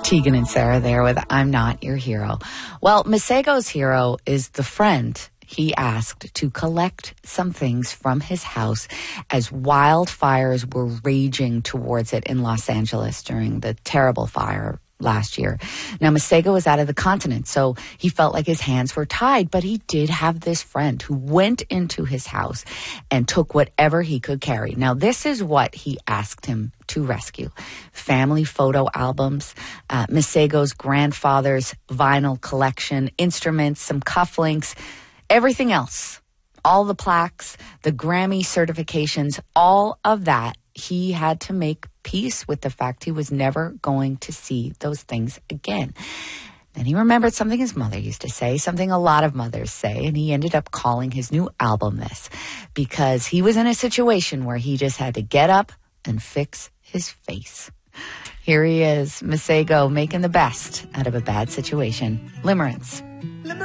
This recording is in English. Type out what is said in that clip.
Tegan and Sarah there with I'm Not Your Hero. Well, Masego's hero is the friend he asked to collect some things from his house as wildfires were raging towards it in Los Angeles during the terrible fire last year. Now, Masego was out of the continent, so he felt like his hands were tied, but he did have this friend who went into his house and took whatever he could carry. Now, this is what he asked him to rescue: family photo albums, Masego's grandfather's vinyl collection, instruments, some cufflinks, everything else, all the plaques, the Grammy certifications, all of that. He had to make peace with the fact he was never going to see those things again. Then he remembered something his mother used to say, something a lot of mothers say, and he ended up calling his new album this, because he was in a situation where he just had to get up and fix his face. Here he is, Masego, making the best out of a bad situation. Limerence.